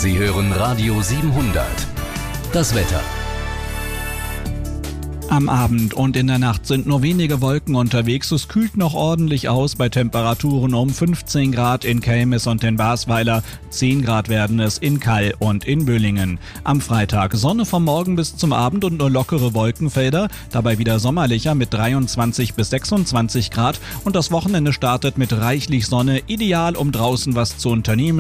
Sie hören Radio 700. Das Wetter. Am Abend und in der Nacht sind nur wenige Wolken unterwegs. Es kühlt noch ordentlich aus bei Temperaturen um 15 Grad in Kelmis und in Basweiler. 10 Grad werden es in Kall und in Böllingen. Am Freitag Sonne vom Morgen bis zum Abend und nur lockere Wolkenfelder. Dabei wieder sommerlicher mit 23 bis 26 Grad. Und das Wochenende startet mit reichlich Sonne. Ideal, um draußen was zu unternehmen.